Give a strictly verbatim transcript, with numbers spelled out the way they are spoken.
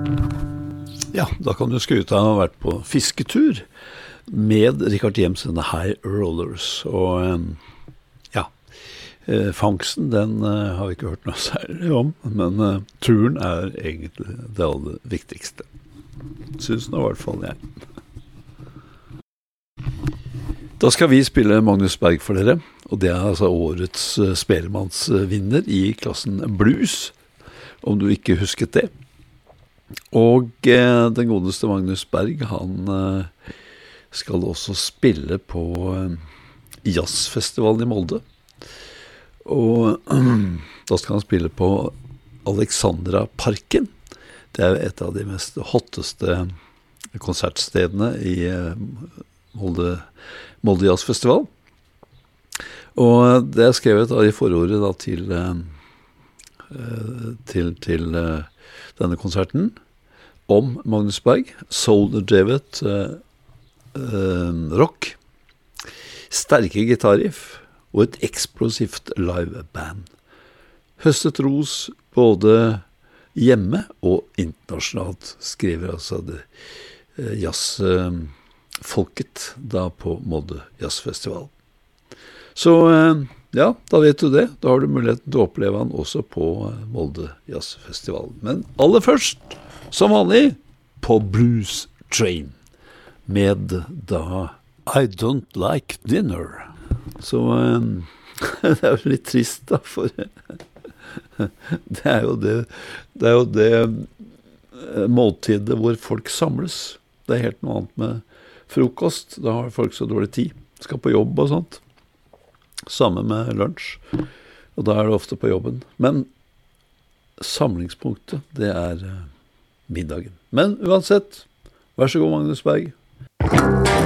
Ja, da kan du skryte av å ha vært på fisketur med Richard Jemsen High Rollers, og eh, ja, eh, fangsten, den eh, har vi ikke hørt noe særlig om, men eh, turen er egentlig det aller viktigste. Synes nå i hvert fall jeg. Da skal vi spille Magnus Berg for dere, og det er altså årets uh, spelemannsvinner i klassen blues, om du ikke husket det. Og uh, den godeste Magnus Berg, han uh, skal også spille på uh, jazzfestivalen i Molde. Og uh, da skal han spille på Alexandra Parken. Det er et av de mest hotteste konsertstedene i uh, Molde, Molde Jazzfestival. Og det er skrevet i forordet da, til, til, til denne konserten om Magnus Berg, soul-drevet uh, rock, sterke gitarriff og et eksplosivt liveband. Høstet ros både hjemme og internasjonalt, skriver altså det uh, jazzfolket da på Molde Jazzfestival. Så ja, da vet du det. Da har du muligheten til å oppleve han også på Molde Jazzfestival. Men aller først, som vanlig, på Blues Train, med da I Don't Like Dinner. Så det er jo litt trist da, for det er jo det, det er jo det måltidet hvor folk samles. Det er helt noe annet med frokost. Da har folk så dårlig tid. Skal på jobb og sånt. Samme med lunsj, og da er det ofte på jobben. Men samlingspunktet, det er middagen. Men uansett, vær så god Magnus Berg.